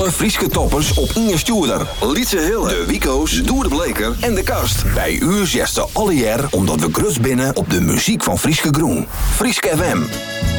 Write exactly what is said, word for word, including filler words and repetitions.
alle Frieske toppers op Inge Stuurder. Lietse Hille, de Wico's, Doer de Bleker en de Kast. Bij u zesten alle jaar omdat we grus binnen op de muziek van Frieske Groen. Frieske F M.